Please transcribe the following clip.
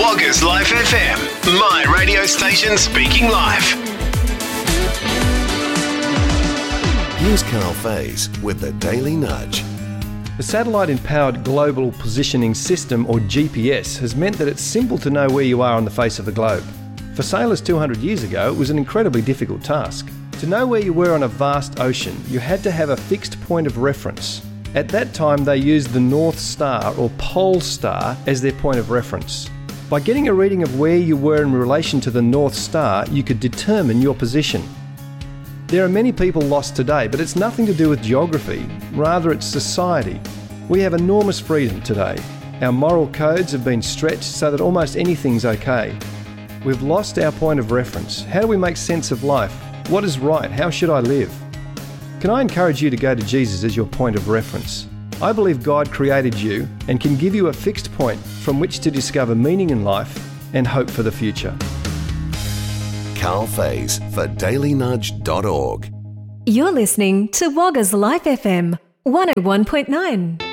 Woggers Life FM, my radio station speaking life. Here's Carl Faze with the Daily Nudge. The satellite-empowered Global Positioning System, or GPS, has meant that it's simple to know where you are on the face of the globe. For sailors 200 years ago, it was an incredibly difficult task. To know where you were on a vast ocean, you had to have a fixed point of reference. At that time, they used the North Star or Pole Star as their point of reference. By getting a reading of where you were in relation to the North Star, you could determine your position. There are many people lost today, but it's nothing to do with geography, rather it's society. We have enormous freedom today. Our moral codes have been stretched so that almost anything's okay. We've lost our point of reference. How do we make sense of life? What is right? How should I live? Can I encourage you to go to Jesus as your point of reference? I believe God created you and can give you a fixed point from which to discover meaning in life and hope for the future. Carl Faze for dailynudge.org. You're listening to Woggers Life FM 101.9.